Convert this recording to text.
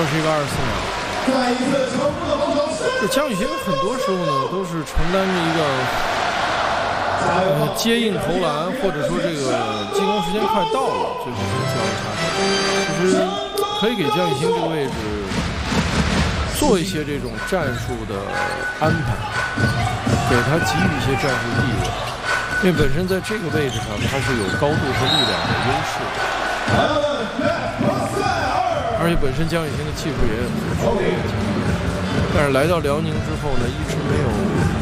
是一个24秒。这江宇星很多时候呢都是承担着一个接应投篮，或者说这个进攻时间快到了，最后这个交易插手。其实可以给江宇星这个位置做一些这种战术的安排，给他给予一些战术地位，因为本身在这个位置上他是有高度和力量的优势的，而且本身江宇星的技术也很突出，但是来到辽宁之后呢，一直没有